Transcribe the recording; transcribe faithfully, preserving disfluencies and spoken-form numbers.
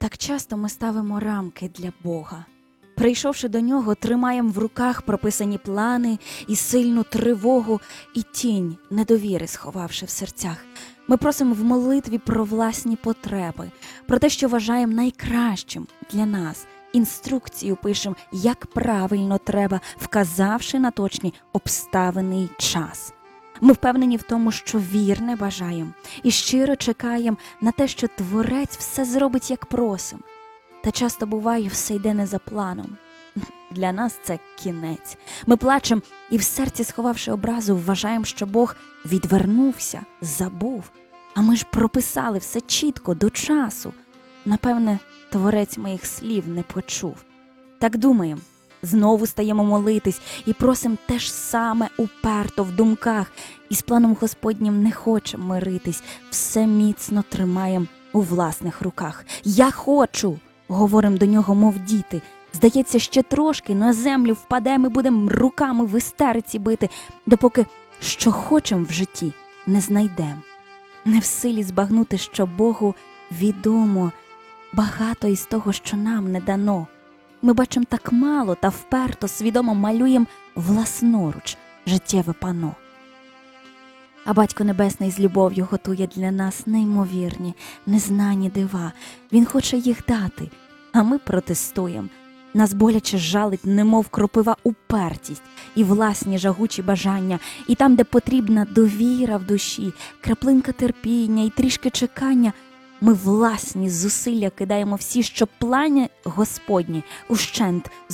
Так часто ми ставимо рамки для Бога. Прийшовши до Нього, тримаємо в руках прописані плани і сильну тривогу, і тінь недовіри сховавши в серцях. Ми просимо в молитві про власні потреби, про те, що вважаємо найкращим для нас. Інструкцію пишемо, як правильно треба, вказавши на точні обставини й час. Ми впевнені в тому, що вірне бажаємо і щиро чекаємо на те, що Творець все зробить, як просимо. Та часто буває, все йде не за планом. Для нас це кінець. Ми плачемо і в серці, сховавши образу, вважаємо, що Бог відвернувся, забув. А ми ж прописали все чітко, до часу. Напевне, Творець моїх слів не почув. Так думаємо. Знову стаємо молитись і просимо те ж саме уперто в думках. І з планом Господнім не хочемо миритись, все міцно тримаємо у власних руках. «Я хочу!» – говоримо до нього, мов діти. Здається, ще трошки на землю впадемо і будемо руками в істериці бити, допоки що хочемо в житті не знайдемо. Не в силі збагнути, що Богу відомо багато із того, що нам не дано. Ми бачимо так мало та вперто свідомо малюємо власноруч життєве панно. А Батько Небесний з любов'ю готує для нас неймовірні, незнані дива. Він хоче їх дати, а ми протестуємо. Нас боляче жалить, немов кропива упертість і власні жагучі бажання. І там, де потрібна довіра в душі, краплинка терпіння і трішки чекання, ми власні зусилля кидаємо всі, щоб плані Господні ущент